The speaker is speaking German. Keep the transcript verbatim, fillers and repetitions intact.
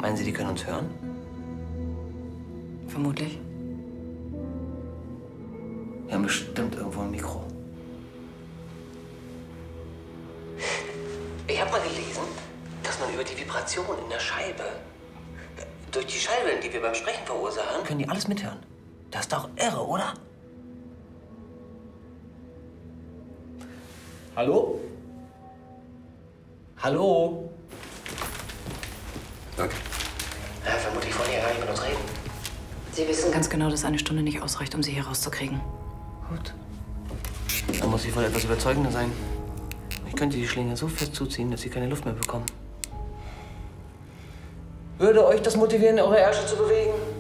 Meinen Sie, die können uns hören? Vermutlich. Wir haben bestimmt irgendwo ein Mikro. Ich habe mal gelesen, dass man über die Vibration in der Scheibe, durch die Schallwellen, die wir beim Sprechen verursachen, können die alles mithören. Das ist doch irre, oder? Hallo? Hallo? Danke. Ja, vermutlich wollen die ja gar nicht mit uns reden. Sie wissen ganz genau, dass eine Stunde nicht ausreicht, um Sie hier rauszukriegen. Gut. Dann muss ich wohl etwas überzeugender sein. Ich könnte die Schlinge so fest zuziehen, dass Sie keine Luft mehr bekommen. Würde euch das motivieren, eure Ärsche zu bewegen?